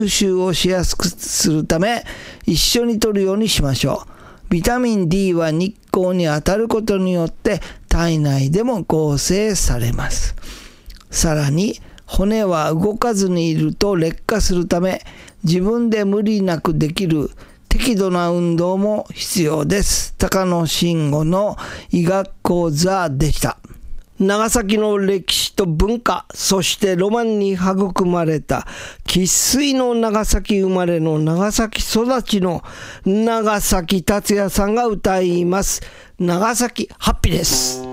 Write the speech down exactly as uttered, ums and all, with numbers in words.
収をしやすくするため一緒に摂るようにしましょう。ビタミン D は日光に当たることによって体内でも合成されます。さらに骨は動かずにいると劣化するため、自分で無理なくできる適度な運動も必要です。高野真吾の医学講座でした。長崎の歴史と文化、そしてロマンに育まれた生粋の長崎生まれの長崎育ちの長崎達也さんが歌います。長崎ハッピーです。